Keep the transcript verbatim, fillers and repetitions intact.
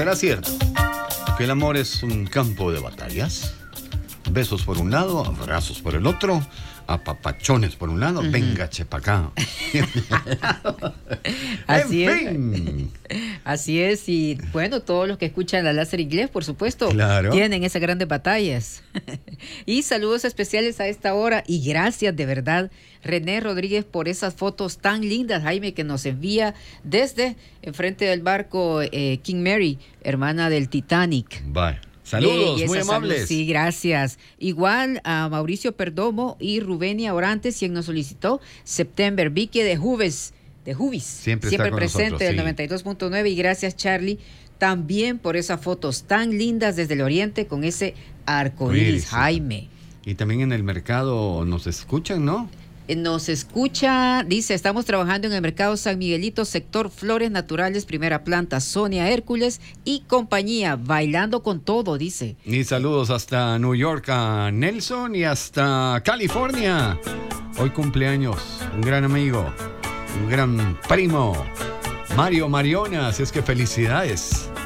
¿Será cierto que el amor es un campo de batallas? Besos por un lado, abrazos por el otro, apapachones por un lado, uh-huh. Venga, chepa acá. Así en es. Fin. Así es, y bueno, todos los que escuchan la láser inglés, por supuesto, claro. Tienen esas grandes batallas. Y saludos especiales a esta hora, y gracias de verdad, René Rodríguez, por esas fotos tan lindas, Jaime, que nos envía desde enfrente del barco eh, King Mary, hermana del Titanic. Bye. Saludos, muy amables. Salud, sí, gracias. Igual a Mauricio Perdomo y Rubenia Orantes, quien nos solicitó September, Vicky de Juves, de Juvis, siempre, siempre presente nosotros, del sí. noventa y dos punto nueve, y gracias, Charlie, también por esas fotos tan lindas desde el oriente con ese arco iris, Jaime. Y también en el mercado nos escuchan, ¿no? Nos escucha, dice, estamos trabajando en el mercado San Miguelito, sector Flores Naturales, primera planta, Sonia Hércules y compañía, bailando con todo, dice. Y saludos hasta New York a Nelson y hasta California. Hoy cumpleaños, un gran amigo, un gran primo, Mario Mariona, así es que felicidades.